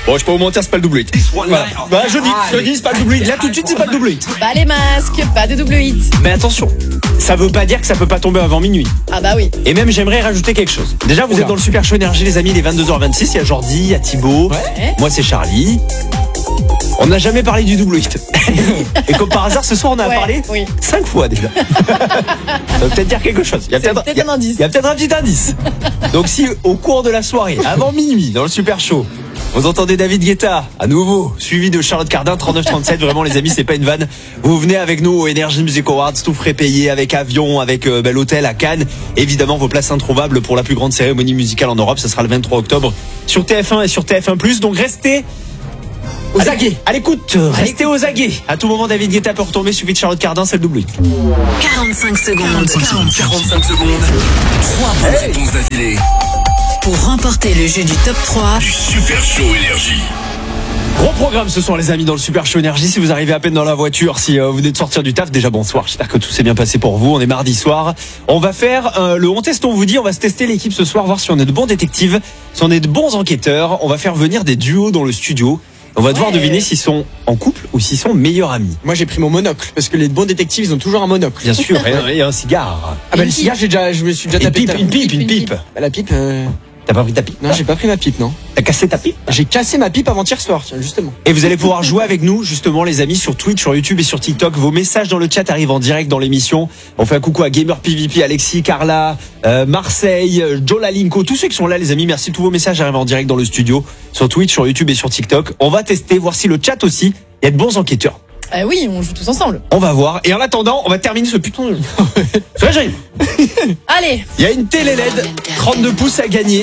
Bon, je peux vous mentir, c'est pas le double hit. Voilà. Bah, je dis, c'est pas le double hit. Là, tout de suite, c'est pas le double hit. Pas les masques, pas de double hit. Mais attention, ça veut pas dire que ça peut pas tomber avant minuit. Ah bah oui. Et même, j'aimerais rajouter quelque chose. Déjà, vous êtes dans le Super Show Énergie, les amis, il est 22h26. Il y a Jordi, il y a Thibaut. Ouais. Moi, c'est Charlie. On n'a jamais parlé du double hit. Et comme par hasard, ce soir, on a parlé 5 fois déjà. Ça veut peut-être dire quelque chose. Il y a peut-être un indice. Il y a peut-être un petit indice. Donc si au cours de la soirée, avant minuit, dans le Super Show, vous entendez David Guetta, à nouveau, suivi de Charlotte Cardin, 39-37. Vraiment, les amis, c'est pas une vanne. Vous venez avec nous au Energy Music Awards, tout frais payé, avec avion, avec l'hôtel à Cannes. Évidemment, vos places introuvables pour la plus grande cérémonie musicale en Europe. Ce sera le 23 octobre sur TF1 et sur TF1+. Donc restez aux aguets. À l'écoute, restez aux aguets. À tout moment, David Guetta peut retomber, suivi de Charlotte Cardin, c'est le double hit. 45 secondes. 45 secondes. 3 bonnes réponses d'affilée. Pour remporter le jeu du top 3 du Super Show Énergie. Gros programme ce soir, les amis, dans le Super Show Énergie. Si vous arrivez à peine dans la voiture, si vous venez de sortir du taf, déjà bonsoir. J'espère que tout s'est bien passé pour vous. On est mardi soir. On va faire le On Teste, on vous dit. On va se tester l'équipe ce soir, voir si on est de bons détectives, si on est de bons enquêteurs. On va faire venir des duos dans le studio. On va devoir deviner s'ils sont en couple ou s'ils sont meilleurs amis. Moi, j'ai pris mon monocle parce que les bons détectives, ils ont toujours un monocle. Bien sûr, et un cigare. Ah bah le cigare, je me suis déjà tapé. Une pipe. Bah, la pipe. T'as pas pris ta pipe? Non, j'ai pas pris ma pipe, non. T'as cassé ta pipe? J'ai cassé ma pipe avant-hier soir, tiens, justement. Et vous allez pouvoir jouer avec nous, justement, les amis, sur Twitch, sur YouTube et sur TikTok. Vos messages dans le chat arrivent en direct dans l'émission. On fait un coucou à Gamer PVP, Alexis, Carla, Marseille, Joe Lalinko, tous ceux qui sont là, les amis. Merci. Tous vos messages arrivent en direct dans le studio, sur Twitch, sur YouTube et sur TikTok. On va tester, voir si le chat aussi, il y a de bons enquêteurs. Oui, on joue tous ensemble. On va voir. Et en attendant, on va terminer ce putain de jeu. Allez. Il y a une télé LED, 32 pouces à gagner.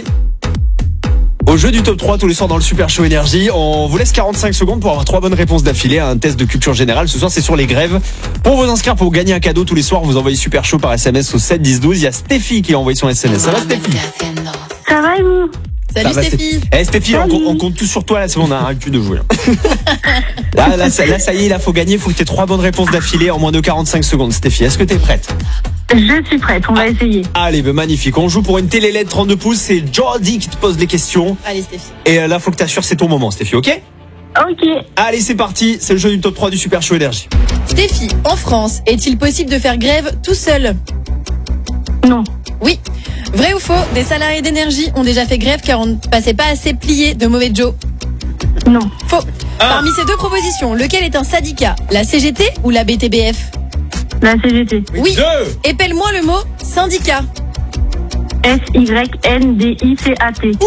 Au jeu du top 3 tous les soirs dans le Super Show Énergie. On vous laisse 45 secondes pour avoir 3 bonnes réponses d'affilée à un test de culture générale. Ce soir, c'est sur les grèves. Pour vous inscrire, pour gagner un cadeau tous les soirs, vous envoyez Super Show par SMS au 7 10 12. Il y a Stéphie qui a envoyé son SMS. Ça va, Stéphie? Ça va et vous? Salut Stéphie. Stéphie, on compte tout sur toi. Là, c'est bon, on a arrêté de jouer. Là, ça y est, là, faut gagner. Il faut que tu aies 3 bonnes réponses d'affilée en moins de 45 secondes. Stéphie, est-ce que tu es prête? Je suis prête, on va essayer. Allez, magnifique. On joue pour une télé LED 32 pouces. C'est Jordi qui te pose les questions. Allez, Stéphie. Et là, faut que tu assures, c'est ton moment, Stéphie, ok? Ok. Allez, c'est parti. C'est le jeu du top 3 du Super Show Énergie. Stéphie, en France, est-il possible de faire grève tout seul? Non. Oui. Vrai ou faux, des salariés d'énergie ont déjà fait grève car on ne passait pas assez plié de mauvais Joe? Non. Faux. Parmi ces deux propositions, lequel est un syndicat? La CGT ou la BTBF? La CGT. Oui. Épelle-moi le mot syndicat. SYNDICAT. Oui.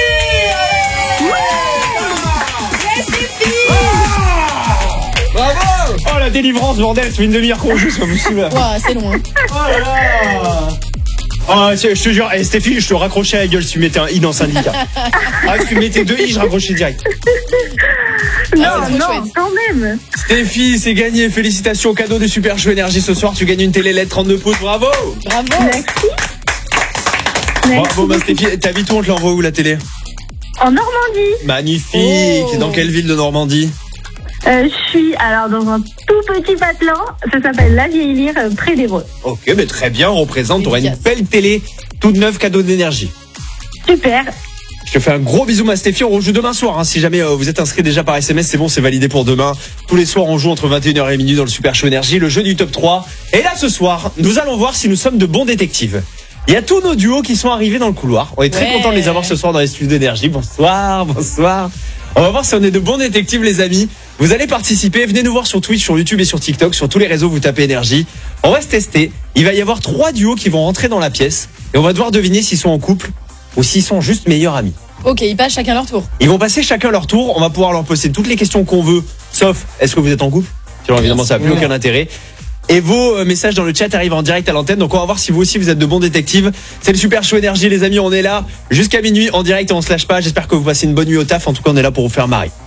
Bravo. Oh, la délivrance, bordel, c'est une demi-heure qu'on joue, c'est pas possible. Ouah, c'est long, hein. Oh là là. Oh, je te jure, Stéphie, je te raccrochais à la gueule si tu mettais un I dans syndicat. Si tu mettais 2 I, je raccrochais direct. Non, quand même. Stéphie, c'est gagné. Félicitations, cadeau de Super Show Énergie ce soir. Tu gagnes une télé LED 32 pouces. Bravo. Bravo. Merci. Bravo, Stéphie. T'habites où? On te l'envoie où, la télé? En Normandie. Magnifique. Oh. Dans quelle ville de Normandie? Je suis alors dans un tout petit patelin. Ça s'appelle La Vieille Lyre, près d'Hérault. Ok, mais très bien. On représente. T'auras une belle télé toute neuve, cadeau d'énergie. Super. Je te fais un gros bisou, ma Stéphie. On rejoue demain soir. Hein. Si jamais vous êtes inscrit déjà par SMS, c'est bon, c'est validé pour demain. Tous les soirs, on joue entre 21h et minuit dans le Super Show Énergie, le jeu du top 3. Et là, ce soir, nous allons voir si nous sommes de bons détectives. Il y a tous nos duos qui sont arrivés dans le couloir. On est très contents de les avoir ce soir dans les studios d'énergie. Bonsoir, bonsoir. On va voir si on est de bons détectives, les amis. Vous allez participer. Venez nous voir sur Twitch, sur YouTube et sur TikTok. Sur tous les réseaux, vous tapez énergie. On va se tester. Il va y avoir 3 duos qui vont rentrer dans la pièce. Et on va devoir deviner s'ils sont en couple ou s'ils sont juste meilleurs amis. Ok, ils passent chacun leur tour. Ils vont passer chacun leur tour. On va pouvoir leur poser toutes les questions qu'on veut, sauf est-ce que vous êtes en couple? Sinon, évidemment, ça n'a plus aucun intérêt. Et vos messages dans le chat arrivent en direct à l'antenne. Donc on va voir si vous aussi vous êtes de bons détectives. C'est le Super Show Énergie, les amis. On est là jusqu'à minuit en direct et on se lâche pas. J'espère que vous passez une bonne nuit au taf. En tout cas, on est là pour vous faire marrer.